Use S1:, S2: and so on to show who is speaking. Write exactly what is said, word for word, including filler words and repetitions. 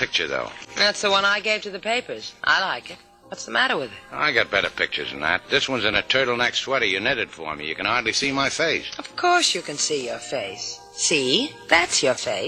S1: picture, though.
S2: That's the one I gave to the papers. I like it. What's the matter with it?
S1: I got better pictures than that. This one's in a turtleneck sweater you knitted for me. You can hardly see my face.
S2: Of course you can see your face. See? That's your face.